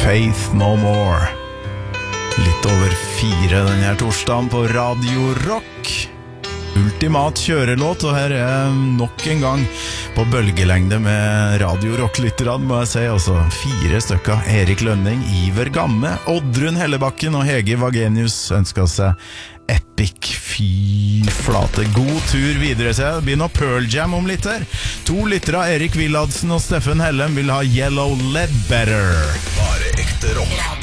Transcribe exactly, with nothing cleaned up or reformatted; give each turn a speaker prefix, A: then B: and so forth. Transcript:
A: Faith No More. Litt over fire denne torsdagen på Radio Rock. Ultimat kjørelåt, og her er nok en gang på bølgelengde med Radio Rock-lytterne, må jeg si. Altså fire stykker: Erik Lønning, Iver Gamme, Oddrun Hellebakken og Hege Vagenius ønsker seg epic. Fy flate, god tur videre til. Det blir noe Pearl Jam om litt her. To lyttere, Erik Villadsen og Steffen Hellem, vil ha Yellow Ledbetter.
B: Bare ekte rock.